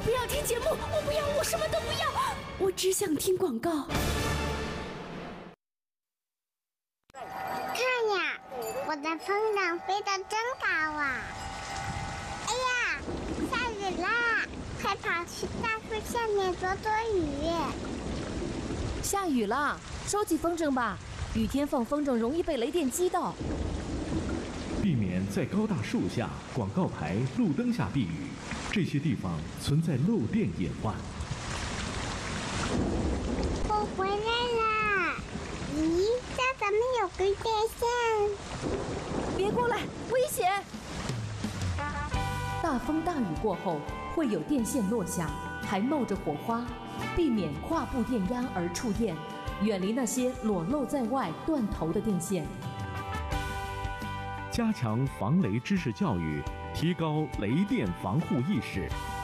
我不要听节目，我不要，我什么都不要，我只想听广告。 看呀，我的风筝飞得真高啊！哎呀，下雨啦！快跑去大树下面躲躲雨。 下雨啦，收起风筝吧，雨天放风筝容易被雷电击到。 避免在高大树下、广告牌、路灯下避雨，这些地方存在漏电隐患。 我回来啦！咦，这怎么有根电线？ 别过来，危险！大风大雨过后会有电线落下，还冒着火花，避免跨步电压而触电，远离那些裸露在外、断头的电线。 加强防雷知识教育，提高雷电防护意识。